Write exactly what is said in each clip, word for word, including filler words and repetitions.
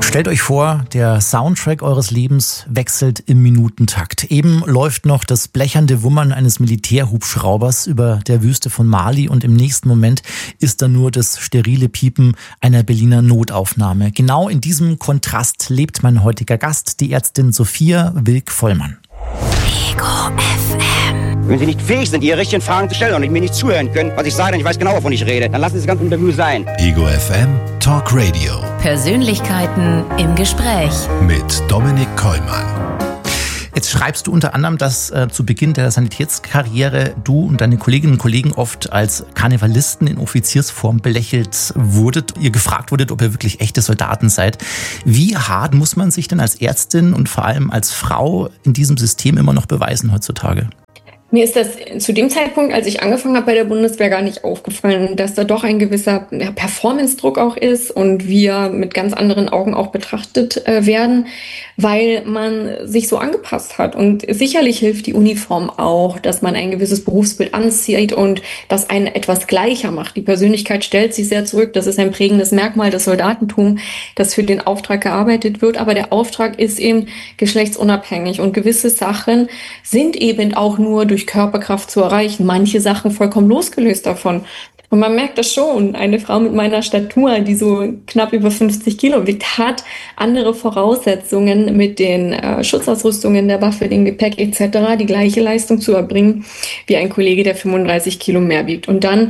Stellt euch vor, der Soundtrack eures Lebens wechselt im Minutentakt. Eben läuft noch das blechernde Wummern eines Militärhubschraubers über der Wüste von Mali und im nächsten Moment ist da nur das sterile Piepen einer Berliner Notaufnahme. Genau in diesem Kontrast lebt mein heutiger Gast, die Ärztin Sophia Wilk-Vollmann. Ego F M. Wenn Sie nicht fähig sind, Ihre richtigen Fragen zu stellen und mir nicht zuhören können, was ich sage, und ich weiß genau, wovon ich rede, dann lassen Sie das ganze Interview sein. Ego F M Talk Radio. Persönlichkeiten im Gespräch. Mit Dominik Kollmann. Jetzt schreibst du unter anderem, dass äh, zu Beginn der Sanitätskarriere du und deine Kolleginnen und Kollegen oft als Karnevalisten in Offiziersform belächelt wurdet. Ihr gefragt wurdet, ob ihr wirklich echte Soldaten seid. Wie hart muss man sich denn als Ärztin und vor allem als Frau in diesem System immer noch beweisen heutzutage? Mir ist das zu dem Zeitpunkt, als ich angefangen habe bei der Bundeswehr, gar nicht aufgefallen, dass da doch ein gewisser ja, Performance-Druck auch ist und wir mit ganz anderen Augen auch betrachtet äh, werden, weil man sich so angepasst hat. Und sicherlich hilft die Uniform auch, dass man ein gewisses Berufsbild anzieht und das einen etwas gleicher macht. Die Persönlichkeit stellt sich sehr zurück. Das ist ein prägendes Merkmal des Soldatentums, das für den Auftrag gearbeitet wird. Aber der Auftrag ist eben geschlechtsunabhängig und gewisse Sachen sind eben auch nur durch Körperkraft zu erreichen. Manche Sachen vollkommen losgelöst davon. Und man merkt das schon. Eine Frau mit meiner Statur, die so knapp über fünfzig Kilo wiegt, hat andere Voraussetzungen mit den äh, Schutzausrüstungen der Waffe, dem Gepäck et cetera, die gleiche Leistung zu erbringen wie ein Kollege, der fünfunddreißig Kilo mehr wiegt. Und dann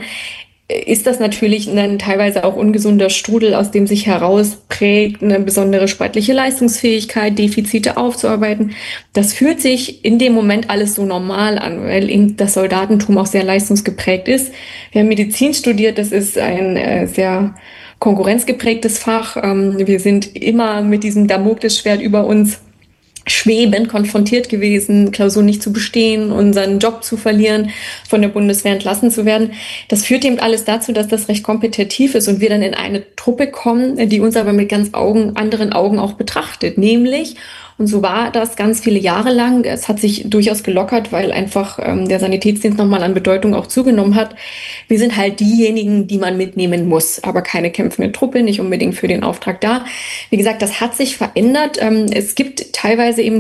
ist das natürlich ein teilweise auch ungesunder Strudel, aus dem sich herausprägt, eine besondere sportliche Leistungsfähigkeit, Defizite aufzuarbeiten. Das fühlt sich in dem Moment alles so normal an, weil eben das Soldatentum auch sehr leistungsgeprägt ist. Wir haben Medizin studiert, das ist ein äh, sehr konkurrenzgeprägtes Fach. Ähm, wir sind immer mit diesem Damoklesschwert über uns schwebend konfrontiert gewesen, Klausur nicht zu bestehen, unseren Job zu verlieren, von der Bundeswehr entlassen zu werden. Das führt eben alles dazu, dass das recht kompetitiv ist und wir dann in eine Truppe kommen, die uns aber mit ganz Augen, anderen Augen auch betrachtet. Nämlich, und so war das ganz viele Jahre lang, es hat sich durchaus gelockert, weil einfach ähm, der Sanitätsdienst nochmal an Bedeutung auch zugenommen hat. Wir sind halt diejenigen, die man mitnehmen muss, aber keine kämpfende Truppe, nicht unbedingt für den Auftrag da. Wie gesagt, das hat sich verändert. Ähm, es gibt teilweise eben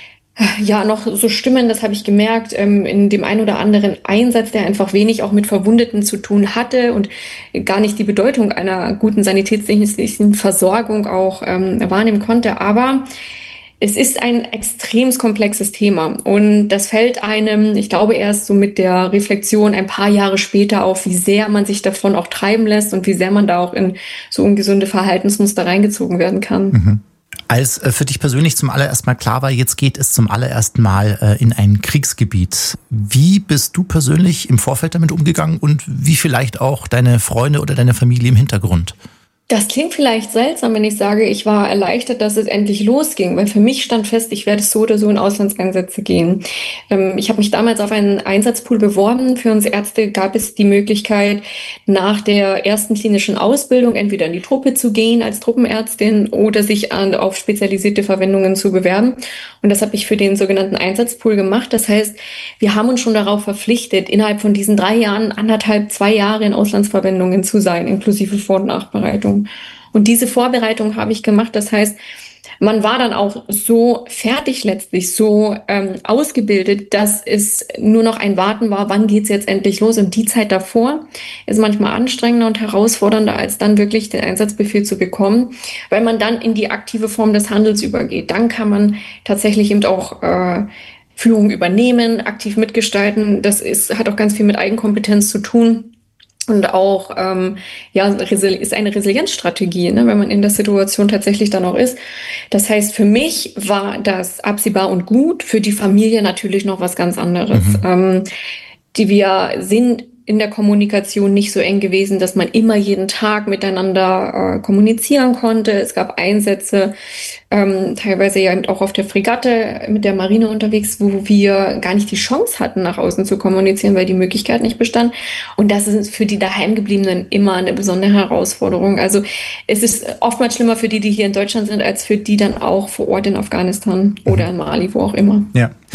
ja noch so Stimmen, das habe ich gemerkt, ähm, in dem einen oder anderen Einsatz, der einfach wenig auch mit Verwundeten zu tun hatte und gar nicht die Bedeutung einer guten sanitätsdienstlichen Versorgung auch ähm, wahrnehmen konnte. Aber es ist ein extrem komplexes Thema und das fällt einem, ich glaube, erst so mit der Reflexion ein paar Jahre später auf, wie sehr man sich davon auch treiben lässt und wie sehr man da auch in so ungesunde Verhaltensmuster reingezogen werden kann. Mhm. Als äh, für dich persönlich zum allerersten Mal klar war, jetzt geht es zum allerersten Mal äh, in ein Kriegsgebiet. Wie bist du persönlich im Vorfeld damit umgegangen und wie vielleicht auch deine Freunde oder deine Familie im Hintergrund? Das klingt vielleicht seltsam, wenn ich sage, ich war erleichtert, dass es endlich losging, weil für mich stand fest, ich werde so oder so in Auslandseinsätze gehen. Ähm, ich habe mich damals auf einen Einsatzpool beworben. Für uns Ärzte gab es die Möglichkeit, nach der ersten klinischen Ausbildung entweder in die Truppe zu gehen als Truppenärztin oder sich an, auf spezialisierte Verwendungen zu bewerben. Und das habe ich für den sogenannten Einsatzpool gemacht. Das heißt, wir haben uns schon darauf verpflichtet, innerhalb von diesen drei Jahren, anderthalb, zwei Jahre in Auslandsverwendungen zu sein, inklusive Vor- und Nachbereitung. Und diese Vorbereitung habe ich gemacht. Das heißt, man war dann auch so fertig letztlich, so ähm, ausgebildet, dass es nur noch ein Warten war, wann geht's jetzt endlich los. Und die Zeit davor ist manchmal anstrengender und herausfordernder, als dann wirklich den Einsatzbefehl zu bekommen, weil man dann in die aktive Form des Handels übergeht. Dann kann man tatsächlich eben auch äh, Führung übernehmen, aktiv mitgestalten. Das ist, hat auch ganz viel mit Eigenkompetenz zu tun. Und auch ähm, ja ist eine Resilienzstrategie, ne, wenn man in der Situation tatsächlich dann auch ist. Das heißt, für mich war das absehbar und gut, für die Familie natürlich noch was ganz anderes. Mhm. Ähm, die wir sind in der Kommunikation nicht so eng gewesen, dass man immer jeden Tag miteinander äh, kommunizieren konnte. Es gab Einsätze, ähm, teilweise ja auch auf der Fregatte mit der Marine unterwegs, wo wir gar nicht die Chance hatten, nach außen zu kommunizieren, weil die Möglichkeit nicht bestand. Und das ist für die Daheimgebliebenen immer eine besondere Herausforderung. Also es ist oftmals schlimmer für die, die hier in Deutschland sind, als für die dann auch vor Ort in Afghanistan oder in Mali, wo auch immer. Ja.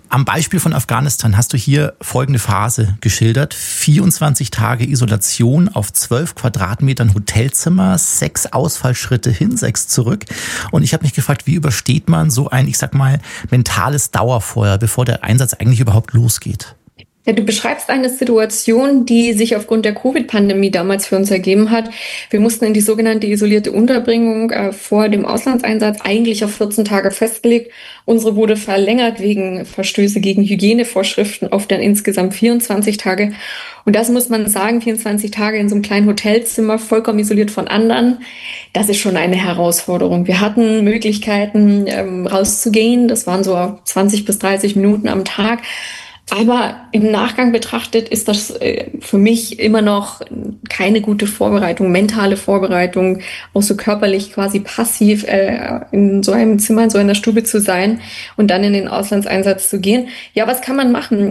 Am Beispiel von Afghanistan hast du hier folgende Phase geschildert. vierundzwanzig Tage Isolation auf zwölf Quadratmetern Hotelzimmer, sechs Ausfallschritte hin, sechs zurück. Und ich habe mich gefragt, wie übersteht man so ein, ich sag mal, mentales Dauerfeuer, bevor der Einsatz eigentlich überhaupt losgeht? Ja, du beschreibst eine Situation, die sich aufgrund der Covid-Pandemie damals für uns ergeben hat. Wir mussten in die sogenannte isolierte Unterbringung äh, vor dem Auslandseinsatz, eigentlich auf vierzehn Tage festgelegt. Unsere wurde verlängert wegen Verstöße gegen Hygienevorschriften auf dann insgesamt vierundzwanzig Tage. Und das muss man sagen, vierundzwanzig Tage in so einem kleinen Hotelzimmer, vollkommen isoliert von anderen, das ist schon eine Herausforderung. Wir hatten Möglichkeiten, ähm, rauszugehen. Das waren so zwanzig bis dreißig Minuten am Tag. Aber im Nachgang betrachtet ist das für mich immer noch keine gute Vorbereitung, mentale Vorbereitung, auch so körperlich quasi passiv äh, in so einem Zimmer, in so einer Stube zu sein und dann in den Auslandseinsatz zu gehen. Ja, was kann man machen?